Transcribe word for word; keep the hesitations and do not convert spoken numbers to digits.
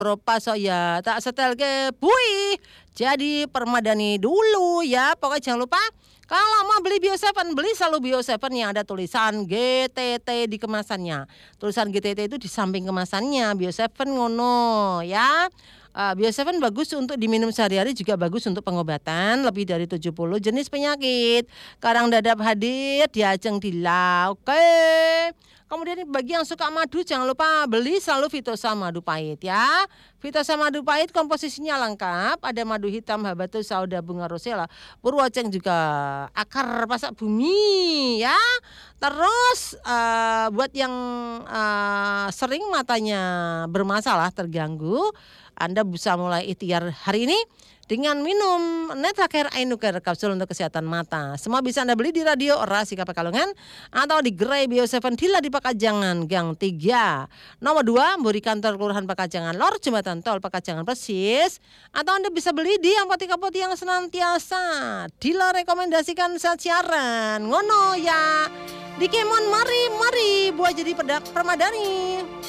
Rupa ya tak setel ke bui. Jadi permadani dulu ya. Pokoknya jangan lupa kalau mau beli Bio tujuh, beli selalu Bio tujuh yang ada tulisan G T T di kemasannya. Tulisan G T T itu di samping kemasannya. Bio tujuh ngono ya. Uh, Bio tujuh bagus untuk diminum sehari-hari, juga bagus untuk pengobatan lebih dari tujuh puluh jenis penyakit. Karang dadap hadir di Ajeng Dila. Oke. Okay. Kemudian bagi yang suka madu jangan lupa beli selalu Vitosa madu pahit ya. Vitosa madu pahit komposisinya lengkap, ada madu hitam, habatus sauda, bunga rosella, purwoceng, juga akar pasak bumi ya. Terus uh, buat yang uh, sering matanya bermasalah, terganggu, Anda bisa mulai ikhtiar hari ini dengan minum Netracare Ainucare kapsul untuk kesehatan mata. Semua bisa Anda beli di Radio Rasika Pekalongan atau di Gerai Bio tujuh Dila di Pakajangan Gang tiga. Nomor dua, Mburi Kantor Kelurahan Pakajangan Lor, Jembatan Tol Pakajangan Persis. Atau Anda bisa beli di apotek-apotek yang senantiasa Dila rekomendasikan saat siaran. Ngono ya. Di Kemon mari mari buat jadi pedak permadani.